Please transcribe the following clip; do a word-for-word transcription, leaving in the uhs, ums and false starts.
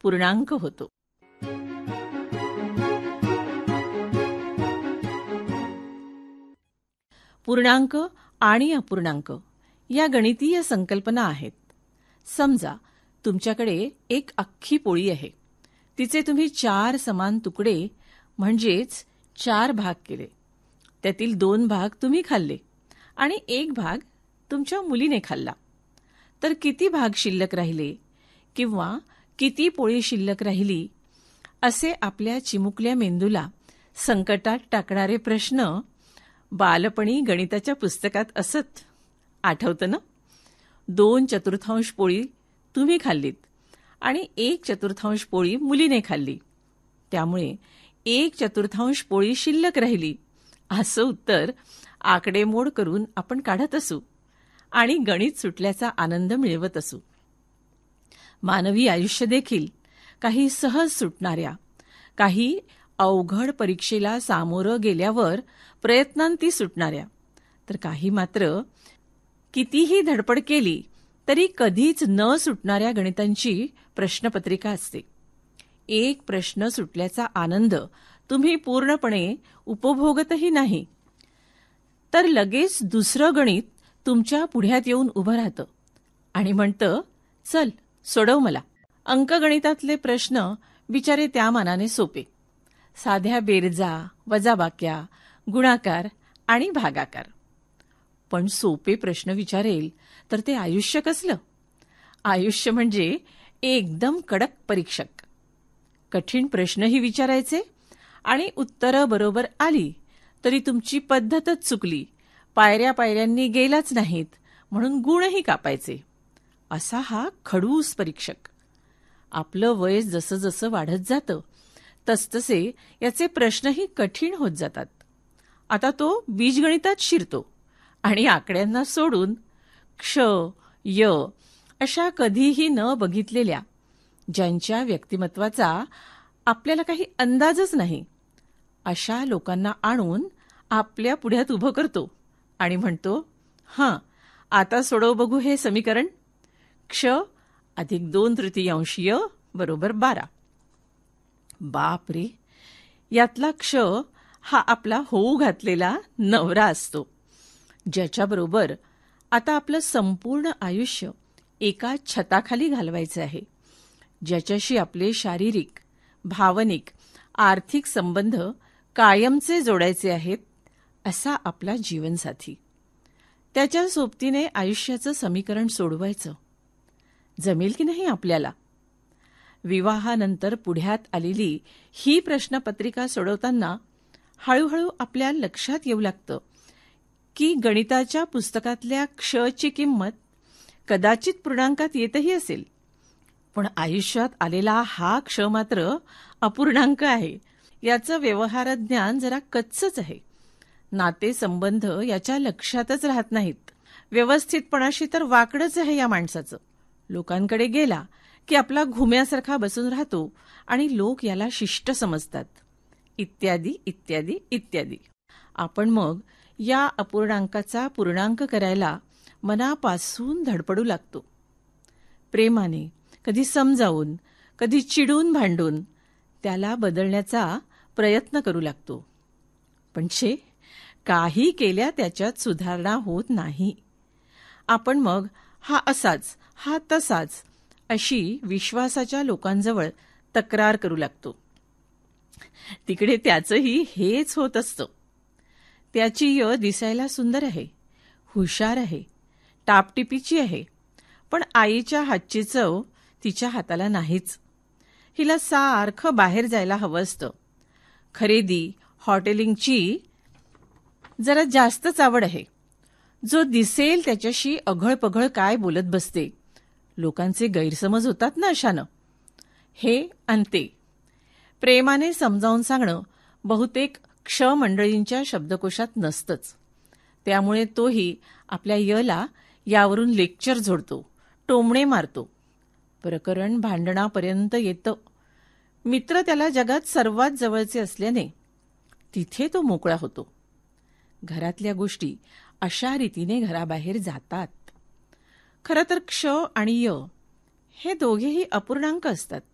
पूर्णांक होतो. पूर्णांक आणि अपूर्णांक या गणितीय संकल्पना आहेत. समजा तुमच्याकडे एक अख्खी पोळी आहे. तिचे तुम्ही चार समान तुकडे म्हणजेच चार भाग केले. त्यातील दोन भाग तुम्ही खाल्ले आणि एक भाग तुमच्या मुलीने खाल्ला. तर किती भाग शिल्लक राहिले किंवा किती पोळी शिल्लक राहिली असे आपल्या चिमुकल्या मेंदूला संकटात टाकणारे प्रश्न बालपणी गणिताच्या पुस्तकात असत. आठवतं ना? दोन चतुर्थांश पोळी तुम्ही खाल्लीत आणि एक चतुर्थांश पोळी मुलीने खाल्ली. त्यामुळे एक चतुर्थांश पोळी शिल्लक राहिली असं उत्तर आकडेमोड करून आपण काढत असू आणि गणित सुटल्याचा आनंद मिळवत असू. मानवी आयुष्य देखील काही सहज सुटणाऱ्या, काही अवघड परीक्षेला सामोरं गेल्यावर प्रयत्नांती सुटणाऱ्या, तर काही मात्र कितीही धडपड केली तरी कधीच न सुटणाऱ्या गणितांची प्रश्नपत्रिका असते. एक प्रश्न सुटल्याचा आनंद तुम्ही पूर्णपणे उपभोगतही नाही, तर लगेच दुसरं गणित तुमच्या पुढ्यात येऊन उभं राहतं आणि म्हणतं, चल सोडव मला. अंकगणितातले प्रश्न बिचारे त्या मानाने सोपे. साध्या बेरजा, वजाबाक्या, गुणाकार आणि भागाकार. पण सोपे प्रश्न विचारेल तर ते आयुष्य कसलं? आयुष्य म्हणजे एकदम कडक परीक्षक. कठीण प्रश्नही विचारायचे आणि उत्तरं बरोबर आली तरी तुमची पद्धतच चुकली, पायऱ्या पायऱ्यांनी गेलाच नाहीत म्हणून गुणही कापायचे. असा हा खडूस परीक्षक. आपलं वय जसं जसं वाढत जातं तसतसे याचे प्रश्नही कठीण होत जातात. आता तो बीजगणितात शिरतो आणि आकड्यांना सोडून क्ष, य अशा कधीही न बघितलेल्या, ज्यांच्या व्यक्तिमत्वाचा आपल्याला काही अंदाजच नाही, अशा लोकांना आणून आपल्या पुढ्यात उभं करतो आणि म्हणतो, हां, आता सोडव बघू हे समीकरण. क्ष अधिक दोन तृतीयांश य बरोबर बारा. बाप रे, यातला क्ष हा आपला होऊ घातलेला नवरा असतो, ज्याच्याबरोबर आता आपलं संपूर्ण आयुष्य एका छताखाली घालवायचं आहे, ज्याच्याशी आपले शारीरिक, भावनिक, आर्थिक संबंध कायमचे जोडायचे आहेत, असा आपला जीवनसाथी. त्याच्या सोबतीने आयुष्याचं समीकरण सोडवायचं जमेल की नाही आपल्याला? विवाहानंतर पुढ्यात आलेली ही प्रश्नपत्रिका सोडवताना हळूहळू आपल्या लक्षात येऊ लागतं की गणिताच्या पुस्तकातल्या क्षची किंमत कदाचित पूर्णांकात येतही असेल, पण आयुष्यात आलेला हा क्ष मात्र अपूर्णांक आहे. याचं व्यवहारज्ञान जरा कच्चच आहे. नातेसंबंध याच्या लक्षातच राहत नाहीत. व्यवस्थितपणाशी तर वाकडच आहे या माणसाचं. लोकांकडे गेला की आपला घुम्यासारखा बसून राहतो आणि लोक याला शिष्ट समजतात, इत्यादी इत्यादी इत्यादी. आपण मग या अपूर्णांकाचा पूर्णांक करायला मनापासून धडपडू लागतो. प्रेमाने, कधी समजावून, कधी चिडून भांडून त्याला बदलण्याचा प्रयत्न करू लागतो. पण छे, काही केल्या त्याच्यात सुधारणा होत नाही. आपण मग हा असाच, हा तसाच अशी विश्वासाच्या लोकांजवळ तक्रार करू लागतो. तिकडे त्याचंही हेच होत असतं. त्याची य दिसायला सुंदर आहे, हुशार आहे, टापटिपीची आहे, पण आईच्या हातची चव तिच्या हाताला नाहीच. हिला सारखं बाहेर जायला हवं असतं. खरेदी, हॉटेलिंगची जरा जास्तच आवड आहे. जो दिसेल त्याच्याशी अघळपघळ काय बोलत बसते. लोकांचे गैरसमज होतात ना अशानं. हे अंते प्रेमाने समजावून सांगणं बहुतेक क्ष मंडळींच्या शब्दकोशात नसतंच. त्यामुळे तोही आपल्या यला यावरून लेक्चर झोडतो, टोमणे मारतो. प्रकरण भांडणापर्यंत येतं. मित्र त्याला जगात सर्वात जवळचे असल्याने तिथे तो मोकळा होतो. घरातल्या गोष्टी अशा रीतीने घराबाहेर जातात. खरं तर क्ष आणि य हे दोघेही अपूर्णांक असतात.